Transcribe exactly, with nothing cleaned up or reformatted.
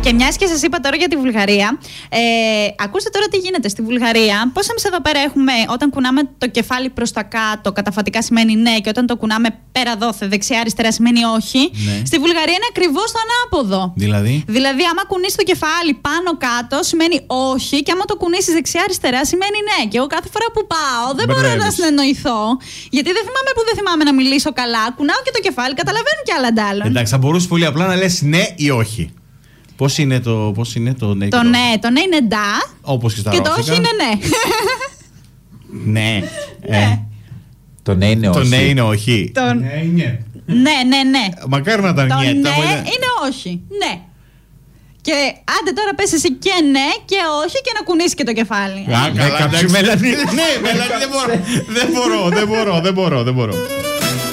Και μιας και σας είπα τώρα για τη Βουλγαρία, ε, ακούστε τώρα τι γίνεται στη Βουλγαρία. Πώς εμείς εδώ πέρα έχουμε, όταν κουνάμε το κεφάλι προς τα κάτω, καταφατικά σημαίνει ναι, και όταν το κουνάμε πέρα δόθε, δεξιά-αριστερά σημαίνει όχι. Ναι. Στη Βουλγαρία είναι ακριβώς το ανάποδο. Δηλαδή, δηλαδή άμα κουνήσεις το κεφάλι πάνω κάτω σημαίνει όχι, και άμα το κουνήσεις δεξιά-αριστερά σημαίνει ναι. Και εγώ κάθε φορά που πάω δεν μπορώ να συνεννοηθώ, γιατί δεν θυμάμαι που δεν θυμάμαι να μιλήσω καλά. Κουνάω και το κεφάλι, καταλαβαίνω κι άλλα αντάλλων. Εντάξει, θα μπορούσε πολύ απλά να λες ναι ή όχι. Πώς είναι το, πώς είναι το ναι? Το ναι, το ναι είναι ντα. Όπως και στα Και ρώσικα. το όχι είναι ναι. Ναι. Ναι. Ε, Το ναι είναι όχι. το ναι είναι όχι. Το... Ναι, είναι. ναι, ναι, ναι. Μακάρι να ήταν Το ναι. ναι τα βοηθά- είναι όχι. Ναι. Και άντε τώρα πες εσύ και ναι και όχι και να κουνήσεις και το κεφάλι. Α, καλά, κάποιο εντάξει. μελανί. Ναι, μελανί, δεν μπορώ. Δεν μπορώ, δεν μπορώ, δεν μπορώ, δεν μπορώ.